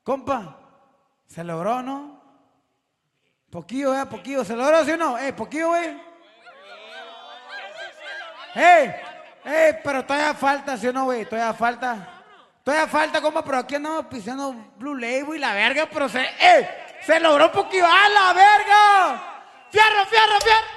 Compa, ¿se logró, no? Poquillo, poquillo. ¿Se logró, sí o no? Poquillo, güey. Pero todavía falta, ¿sí o no, güey? Todavía falta. Todavía falta, compa, pero aquí andamos pisando Blue Label y la verga, pero se logró poquillo. ¡Ah, la verga! ¡Fierro, fierro, fierro!